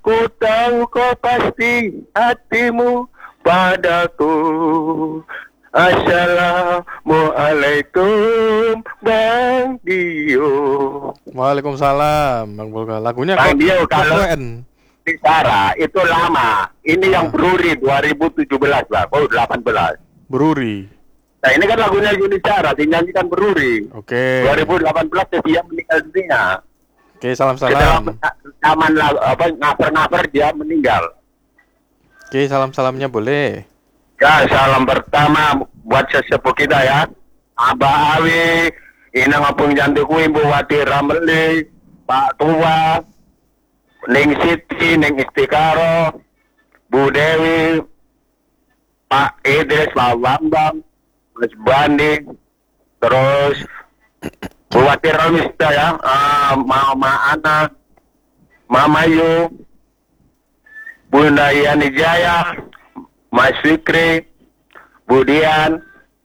Ku tahu kau pasti hatimu padaku. Assalamualaikum Bang Dio. Waalaikumsalam Bang Bolga. Lagunya Bang Dio, kalau keren. bicara itu lama. Ini yang Bruri 2017 lah, 18. Bruri. Nah ini kan lagunya Yuni Cara, dinyanyikan Bruri. Oke. 2018 dia meninggal dunia. Oke, salam-salam. Zaman ngaper-ngaper dia meninggal. Oke, salam-salamnya boleh. Ya, salam pertama buat sesepuh kita ya. Abah Awi, Ina Ngapung Jantiku, Ibu Wati Rameli, Pak Tua, Ning Siti, Ning Istikaro, Bu Dewi, Pak Idris, Pak Bambang, Mas Bandi, terus Bu Wati Ramista ya, Mama Ana, Mama Yu, Bunda Yani Jaya, Mas Fikri, Budian,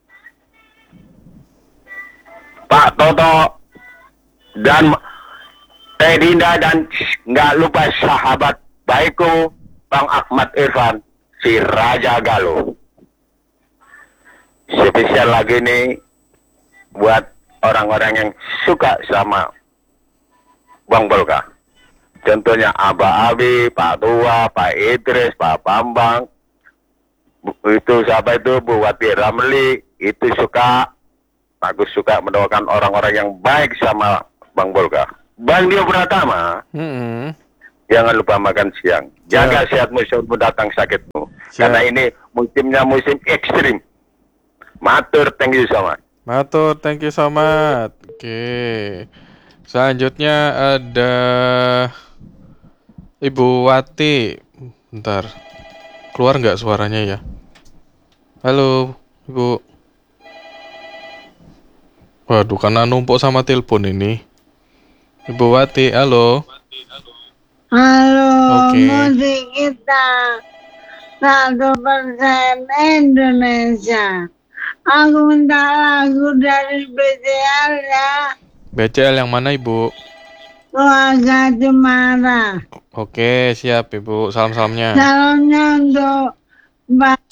Pak Toto, dan Teh Dinda, dan nggak lupa sahabat baikku Bang Ahmad Irfan, si Raja Galuh. Spesial lagi nih buat orang-orang yang suka sama Bang Bolga. Contohnya Abah Abi, Pak Tua, Pak Idris, Pak Bambang, itu siapa itu Bu Wati Ramli, itu suka, aku suka mendoakan orang-orang yang baik sama Bang Bolga. Bang Dio Pratama, jangan lupa makan siang, jaga sehatmu sebelum datang sakitmu. Karena ini musimnya musim ekstrim. Matur, thank you so much. Matur, thank you so much. Oke. Selanjutnya ada Ibu Wati. Bentar. Keluar nggak suaranya ya? Halo, Ibu. Waduh, karena numpuk sama telepon ini. Ibu Wati, halo. Halo, Oke. musik kita 100% Indonesia. Aku minta lagu dari BCL ya. BCL yang mana, Ibu? Keluarga Cemara. Oke, siap, Ibu. Salam-salamnya. Salamnya untuk Mbak